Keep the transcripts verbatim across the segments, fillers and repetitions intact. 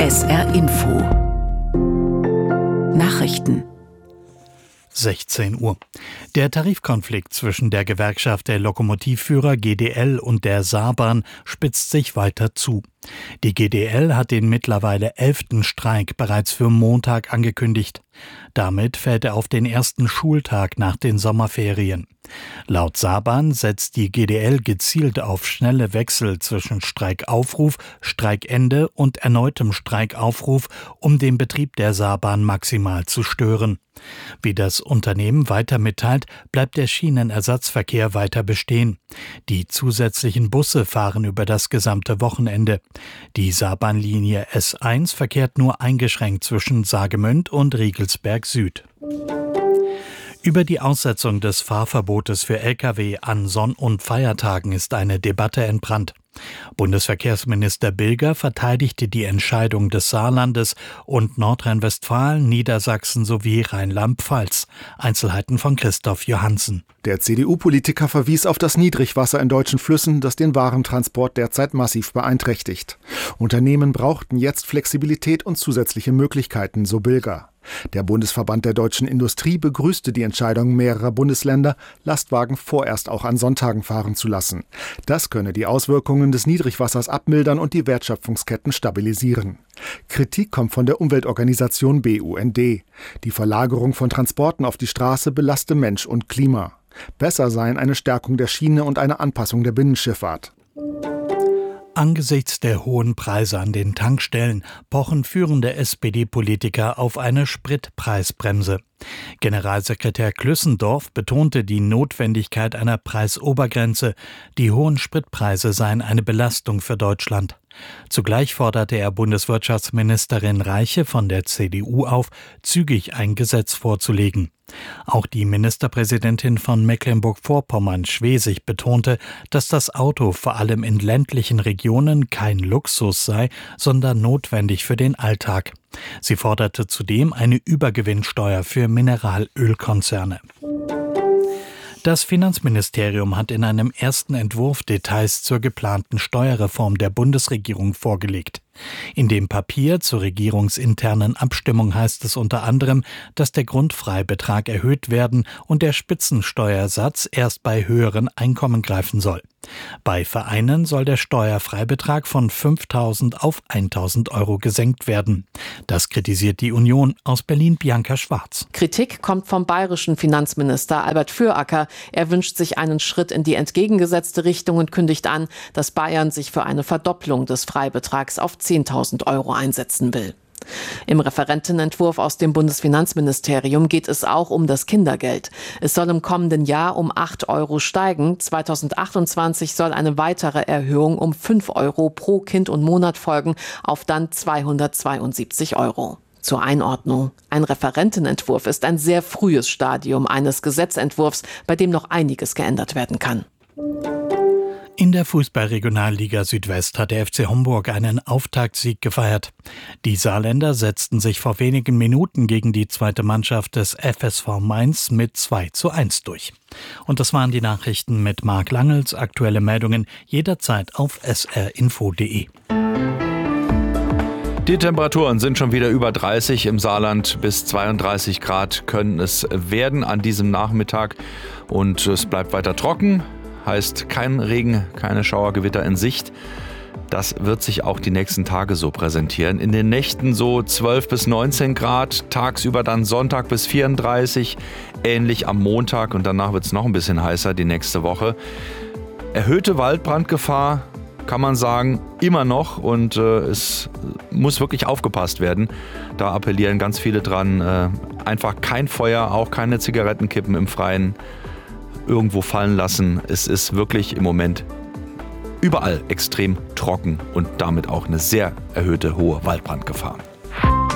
S R Info Nachrichten sechzehn Uhr. Der Tarifkonflikt zwischen der Gewerkschaft der Lokomotivführer G D L und der Saarbahn spitzt sich weiter zu. Die G D L hat den mittlerweile elften Streik bereits für Montag angekündigt. Damit fällt er auf den ersten Schultag nach den Sommerferien. Laut Saarbahn setzt die G D L gezielt auf schnelle Wechsel zwischen Streikaufruf, Streikende und erneutem Streikaufruf, um den Betrieb der Saarbahn maximal zu stören. Wie das Unternehmen weiter mitteilt, bleibt der Schienenersatzverkehr weiter bestehen. Die zusätzlichen Busse fahren über das gesamte Wochenende. Die Saarbahnlinie S eins verkehrt nur eingeschränkt zwischen Saargemünd und Riegelsberg Süd. Über die Aussetzung des Fahrverbotes für L K W an Sonn- und Feiertagen ist eine Debatte entbrannt. Bundesverkehrsminister Bilger verteidigte die Entscheidung des Saarlandes und Nordrhein-Westfalen, Niedersachsen sowie Rheinland-Pfalz. Einzelheiten von Christoph Johansen. Der C D U-Politiker verwies auf das Niedrigwasser in deutschen Flüssen, das den Warentransport derzeit massiv beeinträchtigt. Unternehmen brauchten jetzt Flexibilität und zusätzliche Möglichkeiten, so Bilger. Der Bundesverband der deutschen Industrie begrüßte die Entscheidung mehrerer Bundesländer, Lastwagen vorerst auch an Sonntagen fahren zu lassen. Das könne die Auswirkungen des Niedrigwassers abmildern und die Wertschöpfungsketten stabilisieren. Kritik kommt von der Umweltorganisation B U N D. Die Verlagerung von Transporten auf die Straße belaste Mensch und Klima. Besser seien eine Stärkung der Schiene und eine Anpassung der Binnenschifffahrt. Angesichts der hohen Preise an den Tankstellen pochen führende S P D-Politiker auf eine Spritpreisbremse. Generalsekretär Klüssendorf betonte die Notwendigkeit einer Preisobergrenze. Die hohen Spritpreise seien eine Belastung für Deutschland. Zugleich forderte er Bundeswirtschaftsministerin Reiche von der C D U auf, zügig ein Gesetz vorzulegen. Auch die Ministerpräsidentin von Mecklenburg-Vorpommern, Schwesig, betonte, dass das Auto vor allem in ländlichen Regionen kein Luxus sei, sondern notwendig für den Alltag. Sie forderte zudem eine Übergewinnsteuer für Mineralölkonzerne. Das Finanzministerium hat in einem ersten Entwurf Details zur geplanten Steuerreform der Bundesregierung vorgelegt. In dem Papier zur regierungsinternen Abstimmung heißt es unter anderem, dass der Grundfreibetrag erhöht werden und der Spitzensteuersatz erst bei höheren Einkommen greifen soll. Bei Vereinen soll der Steuerfreibetrag von fünftausend auf eintausend Euro gesenkt werden. Das kritisiert die Union. Aus Berlin Bianca Schwarz. Kritik kommt vom bayerischen Finanzminister Albert Füracker. Er wünscht sich einen Schritt in die entgegengesetzte Richtung und kündigt an, dass Bayern sich für eine Verdopplung des Freibetrags auf zehntausend Euro einsetzen will. Im Referentenentwurf aus dem Bundesfinanzministerium geht es auch um das Kindergeld. Es soll im kommenden Jahr um acht Euro steigen. zweitausendachtundzwanzig soll eine weitere Erhöhung um fünf Euro pro Kind und Monat folgen, auf dann zweihundertzweiundsiebzig Euro. Zur Einordnung: Ein Referentenentwurf ist ein sehr frühes Stadium eines Gesetzentwurfs, bei dem noch einiges geändert werden kann. In der Fußball-Regionalliga Südwest hat der F C Homburg einen Auftaktsieg gefeiert. Die Saarländer setzten sich vor wenigen Minuten gegen die zweite Mannschaft des F S V Mainz mit zwei zu eins durch. Und das waren die Nachrichten mit Marc Langels. Aktuelle Meldungen jederzeit auf s r info punkt d e. Die Temperaturen sind schon wieder über dreißig im Saarland. Bis zweiunddreißig Grad können es werden an diesem Nachmittag. Und es bleibt weiter trocken. Heißt kein Regen, keine Schauergewitter in Sicht. Das wird sich auch die nächsten Tage so präsentieren. In den Nächten so zwölf bis neunzehn Grad, tagsüber dann Sonntag bis vierunddreißig, ähnlich am Montag und danach wird es noch ein bisschen heißer die nächste Woche. Erhöhte Waldbrandgefahr, kann man sagen, immer noch und äh, es muss wirklich aufgepasst werden. Da appellieren ganz viele dran, äh, einfach kein Feuer, auch keine Zigarettenkippen im Freien irgendwo fallen lassen. Es ist wirklich im Moment überall extrem trocken und damit auch eine sehr erhöhte hohe Waldbrandgefahr.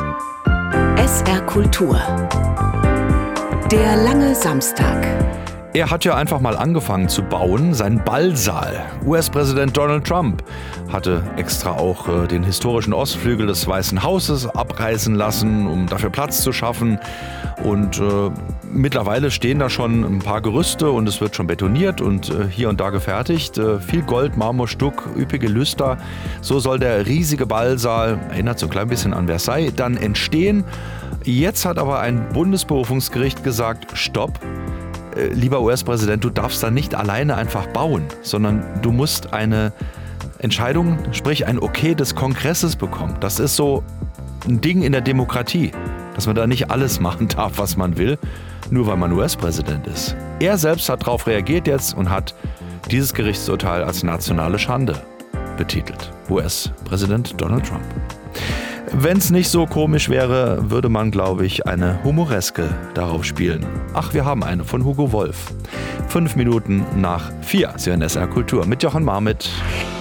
S R Kultur. Der lange Samstag. Er hat ja einfach mal angefangen zu bauen, seinen Ballsaal. U S-Präsident Donald Trump hatte extra auch äh, den historischen Ostflügel des Weißen Hauses abreißen lassen, um dafür Platz zu schaffen. Und äh, mittlerweile stehen da schon ein paar Gerüste und es wird schon betoniert und äh, hier und da gefertigt. Äh, viel Gold, Marmor, Stuck, üppige Lüster. So soll der riesige Ballsaal, erinnert so ein klein bisschen an Versailles, dann entstehen. Jetzt hat aber ein Bundesberufungsgericht gesagt, stopp. Lieber U S-Präsident, du darfst da nicht alleine einfach bauen, sondern du musst eine Entscheidung, sprich ein Okay des Kongresses bekommen. Das ist so ein Ding in der Demokratie, dass man da nicht alles machen darf, was man will, nur weil man U S-Präsident ist. Er selbst hat darauf reagiert jetzt und hat dieses Gerichtsurteil als nationale Schande betitelt. U S-Präsident Donald Trump. Wenn es nicht so komisch wäre, würde man, glaube ich, eine Humoreske darauf spielen. Ach, wir haben eine von Hugo Wolf. Fünf Minuten nach vier. Sie hören S R Kultur mit Jochen Marmit.